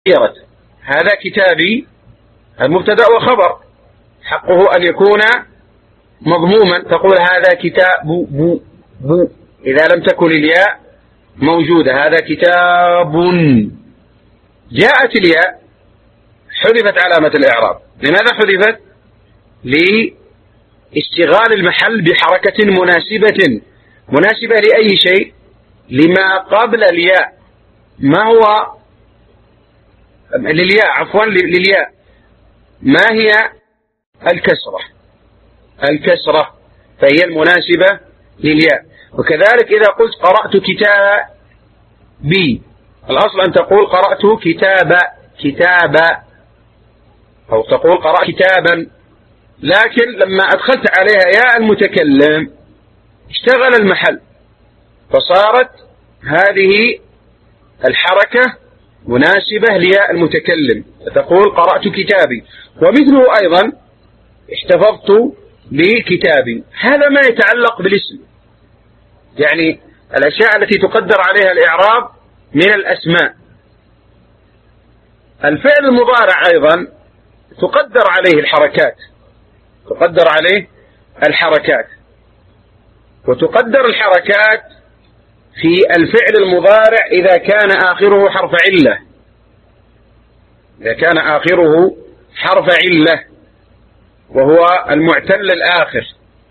هذا كتابي المبتدأ وخبر، حقه أن يكون مضموما، تقول هذا كتاب بو بو إذا لم تكن الياء موجودة، هذا كتاب. جاءت الياء حذفت علامة الإعراب. لماذا حذفت؟ لاشتغال المحل بحركة مناسبة لأي شيء؟ لما قبل الياء. ما هو للياء ما هي؟ الكسرة، فهي المناسبة للياء. وكذلك إذا قلت قرأت كتابي، الأصل أن تقول قرأت كتابا أو تقول قرأت كتابا، لكن لما أدخلت عليها ياء المتكلم اشتغل المحل، فصارت هذه الحركة مناسبة لياء المتكلم، فتقول قرأت كتابي. ومثله أيضا احتفظت بكتابي. هذا ما يتعلق بالاسم، يعني الأشياء التي تقدر عليها الإعراب من الأسماء. الفعل المضارع أيضا تقدر عليه الحركات، وتقدر الحركات في الفعل المضارع إذا كان آخره حرف علة، وهو المعتل الآخر.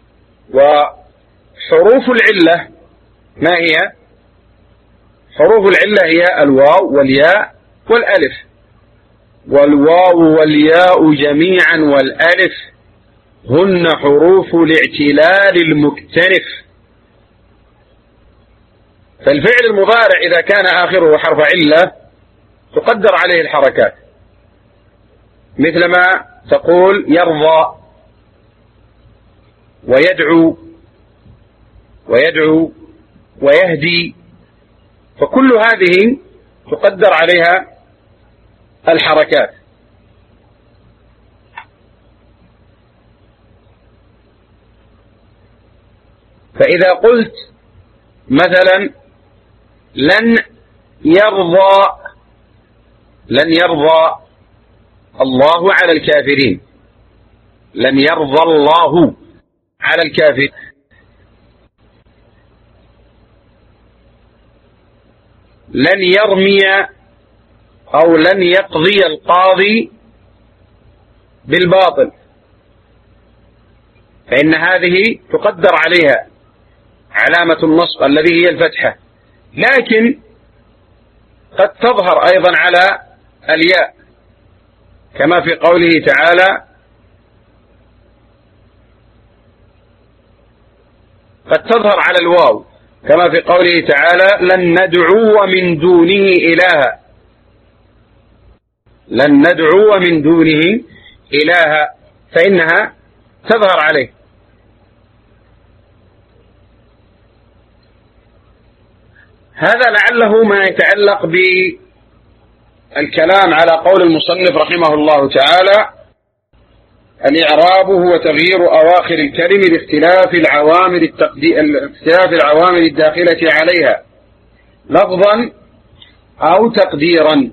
وحروف العلة ما هي؟ حروف العلة هي الواو والياء والألف، والواو والياء جميعا والألف هن حروف الاعتلال المكتنف. فالفعل المضارع إذا كان آخره حرف علة تقدر عليه الحركات، مثلما تقول يرضى ويدعو ويهدي، فكل هذه تقدر عليها الحركات. فإذا قلت مثلا لن يرضى الله على الكافرين، لن يرضى الله على الكافرين. لن يرمي أو لن يقضي القاضي بالباطل، فإن هذه تقدر عليها علامة النصب الذي هي الفتحة، لكن قد تظهر أيضا على الياء كما في قوله تعالى قد تظهر على الواو كما في قوله تعالى لن ندعو من دونه إلها، لن ندعو من دونه إلها، فإنها تظهر عليه. هذا لعله ما يتعلق بالكلام على قول المصنف رحمه الله تعالى: الإعراب هو تغيير أواخر الكلم لاختلاف العوامل الداخلة عليها لفظا أو تقديرا.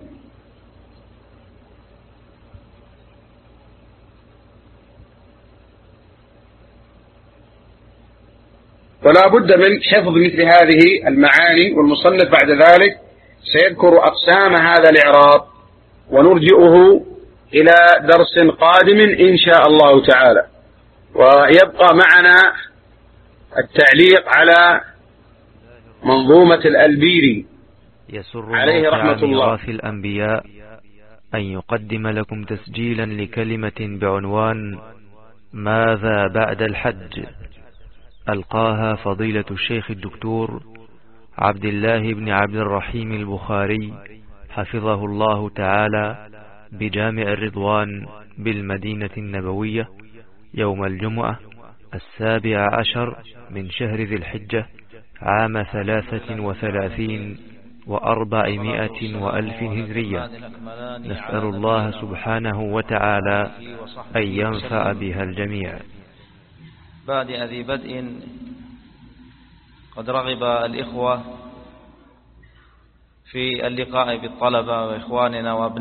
ولا بد من حفظ مثل هذه المعاني، والمصنف بعد ذلك سيذكر أقسام هذا الإعراب، ونرجئه إلى درس قادم إن شاء الله تعالى. ويبقى معنا التعليق على منظومة الألبيري عليه رحمة الله. في الأنبياء أن يقدم لكم تسجيلا لكلمة بعنوان ماذا بعد الحج، ألقاها فضيلة الشيخ الدكتور عبد الله بن عبد الرحيم البخاري حفظه الله تعالى بجامع الرضوان بالمدينة النبوية يوم الجمعة 17 من شهر ذي الحجة عام 33 و400 وألف هجرية. نسأل الله سبحانه وتعالى أن ينفع بها الجميع. بعد ذي بدء قد رغب الإخوة في اللقاء بالطلبة وإخواننا وابنائنا